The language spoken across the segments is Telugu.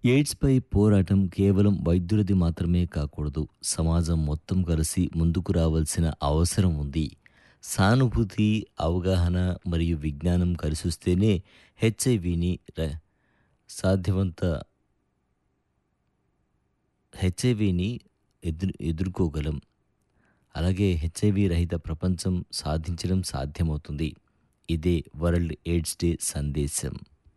ఎయిడ్స్‌పై పోరాటం కేవలం వైద్యులది మాత్రమే కాకూడదు. సమాజం మొత్తం కలిసి ముందుకు రావాల్సిన అవసరం ఉంది. సానుభూతి, అవగాహన మరియు విజ్ఞానం కలిసొస్తేనే హెచ్ఐవిని ర సాధ్యవంత హెచ్ఐవిని ఎదుర్కోగలం. అలాగే హెచ్ఐవి రహిత ప్రపంచం సాధించడం సాధ్యమవుతుంది. ఇదే వరల్డ్ ఎయిడ్స్ డే సందేశం.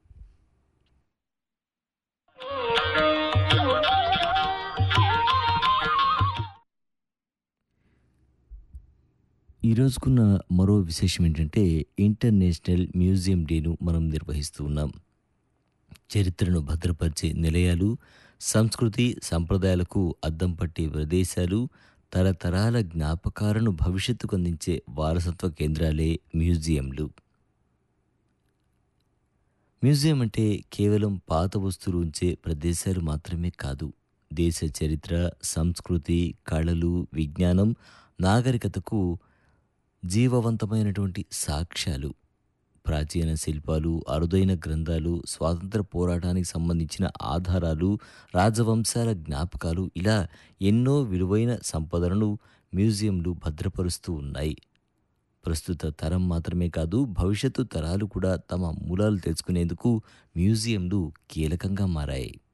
ఈ రోజుకున్న మరో విశేషం ఏంటంటే ఇంటర్నేషనల్ మ్యూజియం డేను మనం నిర్వహిస్తూ ఉన్నాం. చరిత్రను భద్రపరిచే నిలయాలు, సంస్కృతి, సంప్రదాయాలకు అద్దం పట్టే ప్రదేశాలు, తరతరాల జ్ఞాపకాలను భవిష్యత్తుకు అందించే వారసత్వ కేంద్రాలే మ్యూజియంలు. మ్యూజియం అంటే కేవలం పాత వస్తువులు ఉంచే ప్రదేశాలు మాత్రమే కాదు. దేశ చరిత్ర, సంస్కృతి, కళలు, విజ్ఞానం, నాగరికతకు జీవవంతమైనటువంటి సాక్ష్యాలు. ప్రాచీన శిల్పాలు, అరుదైన గ్రంథాలు, స్వాతంత్ర పోరాటానికి సంబంధించిన ఆధారాలు, రాజవంశాల జ్ఞాపకాలు ఇలా ఎన్నో విలువైన సంపదలను మ్యూజియంలు భద్రపరుస్తూ ఉన్నాయి. ప్రస్తుత తరం మాత్రమే కాదు, భవిష్యత్తు తరాలు కూడా తమ మూలాలు తెలుసుకునేందుకు మ్యూజియంలు కీలకంగా మారాయి.